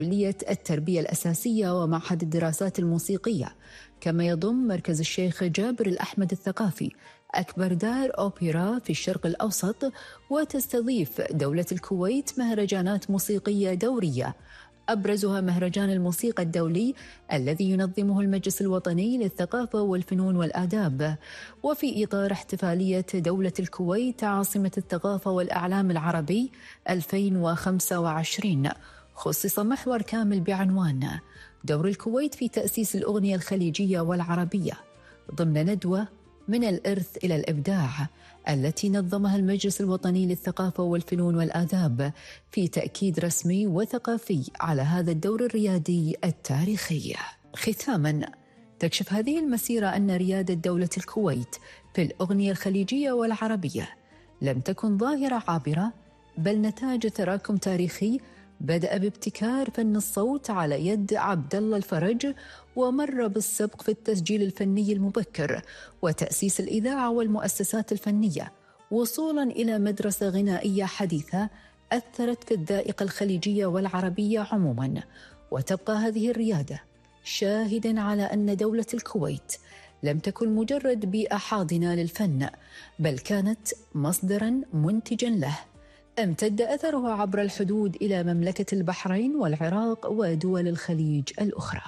كلية التربية الأساسية ومعهد الدراسات الموسيقية، كما يضم مركز الشيخ جابر الأحمد الثقافي أكبر دار أوبرا في الشرق الأوسط، وتستضيف دولة الكويت مهرجانات موسيقية دورية، أبرزها مهرجان الموسيقى الدولي الذي ينظمه المجلس الوطني للثقافة والفنون والآداب. وفي إطار احتفالية دولة الكويت عاصمة الثقافة والإعلام العربي 2025، خصص محور كامل بعنوان دور الكويت في تأسيس الأغنية الخليجية والعربية، ضمن ندوة من الإرث إلى الإبداع التي نظمها المجلس الوطني للثقافة والفنون والآداب في تأكيد رسمي وثقافي على هذا الدور الريادي التاريخي. ختاماً، تكشف هذه المسيرة أن ريادة دولة الكويت في الأغنية الخليجية والعربية لم تكن ظاهرة عابرة، بل نتاج تراكم تاريخي بدأ بابتكار فن الصوت على يد عبد الله الفرج، ومر بالسبق في التسجيل الفني المبكر وتأسيس الإذاعة والمؤسسات الفنية، وصولاً إلى مدرسة غنائية حديثة أثرت في الذائقة الخليجية والعربية عموماً. وتبقى هذه الريادة شاهداً على أن دولة الكويت لم تكن مجرد بيئة حاضنة للفن، بل كانت مصدراً منتجاً له امتد أثره عبر الحدود إلى مملكة البحرين والعراق ودول الخليج الأخرى.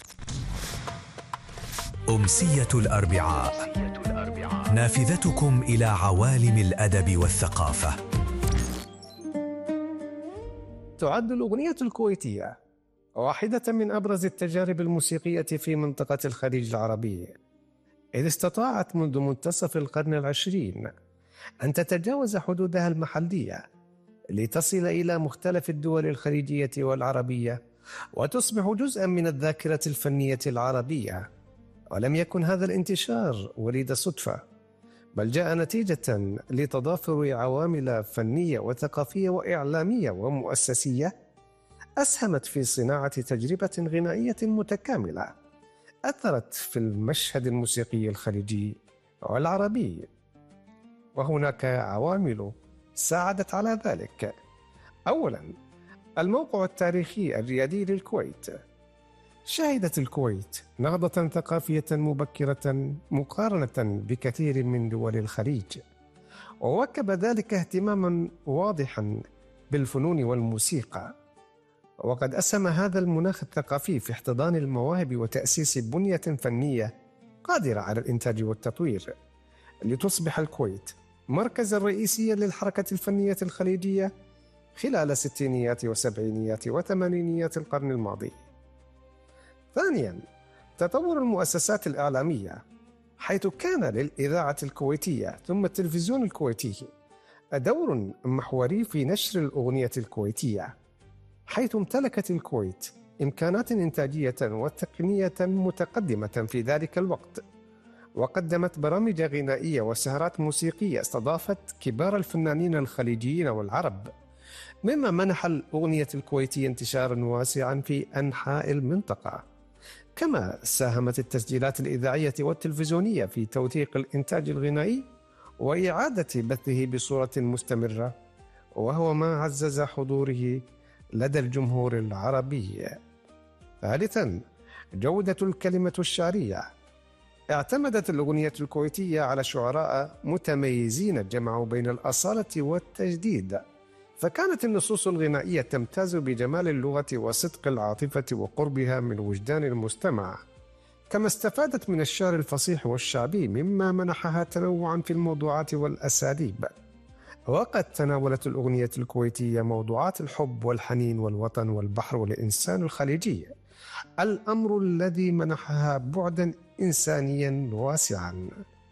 أمسية الأربعاء، نافذتكم إلى عوالم الأدب والثقافة. تعد الأغنية الكويتية واحدة من أبرز التجارب الموسيقية في منطقة الخليج العربي، إذ استطاعت منذ منتصف القرن العشرين أن تتجاوز حدودها المحلية لتصل إلى مختلف الدول الخليجية والعربية، وتصبح جزءاً من الذاكرة الفنية العربية. ولم يكن هذا الانتشار وليد صدفة، بل جاء نتيجة لتضافر عوامل فنية وثقافية وإعلامية ومؤسسية أسهمت في صناعة تجربة غنائية متكاملة أثرت في المشهد الموسيقي الخليجي والعربي. وهناك عوامل ساعدت على ذلك. أولاً، الموقع التاريخي الريادي للكويت. شهدت الكويت نهضة ثقافية مبكرة مقارنة بكثير من دول الخليج، وواكب ذلك اهتماماً واضحاً بالفنون والموسيقى. وقد أسهم هذا المناخ الثقافي في احتضان المواهب وتأسيس بنية فنية قادرة على الإنتاج والتطوير، لتصبح الكويت مركزاً رئيسياً للحركة الفنية الخليجية خلال الستينيات وسبعينيات وثمانينيات القرن الماضي. ثانياً، تطور المؤسسات الإعلامية، حيث كان للإذاعة الكويتية ثم التلفزيون الكويتي دور محوري في نشر الأغنية الكويتية، حيث امتلكت الكويت إمكانات إنتاجية وتقنية متقدمة في ذلك الوقت، وقدمت برامج غنائية وسهرات موسيقية استضافت كبار الفنانين الخليجيين والعرب، مما منح الأغنية الكويتية انتشاراً واسعاً في أنحاء المنطقة. كما ساهمت التسجيلات الإذاعية والتلفزيونية في توثيق الإنتاج الغنائي وإعادة بثه بصورة مستمرة، وهو ما عزز حضوره لدى الجمهور العربي. ثالثاً، جودة الكلمة الشعرية. اعتمدت الأغنية الكويتية على شعراء متميزين جمعوا بين الأصالة والتجديد، فكانت النصوص الغنائية تمتاز بجمال اللغة وصدق العاطفة وقربها من وجدان المستمع. كما استفادت من الشعر الفصيح والشعبي، مما منحها تنوعا في الموضوعات والأساليب. وقد تناولت الأغنية الكويتية موضوعات الحب والحنين والوطن والبحر والإنسان الخليجي، الأمر الذي منحها بعدا إنسانيا واسعا.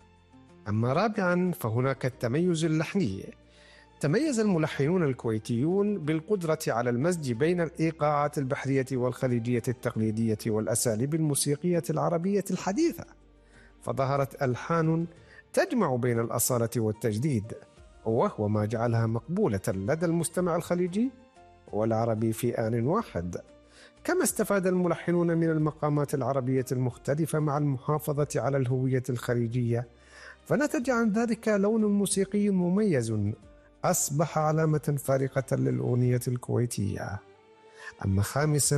أما رابعا، فهناك التميز اللحني. تميز الملحنون الكويتيون بالقدرة على المزج بين الإيقاعات البحرية والخليجية التقليدية والأساليب الموسيقية العربية الحديثة، فظهرت ألحان تجمع بين الأصالة والتجديد، وهو ما جعلها مقبولة لدى المستمع الخليجي والعربي في آن واحد. كما استفاد الملحنون من المقامات العربية المختلفة مع المحافظة على الهوية الخليجية، فنتج عن ذلك لون موسيقي مميز أصبح علامة فارقة للأغنية الكويتية. أما خامسا